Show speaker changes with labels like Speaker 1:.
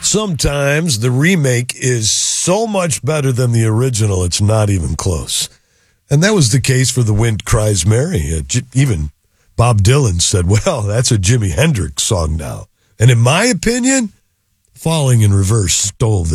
Speaker 1: sometimes the remake is so much better than the original, it's not even close. And that was the case for The Wind Cries Mary. Even Bob Dylan said, well, that's a Jimi Hendrix song now. And in my opinion, Falling in Reverse stole this.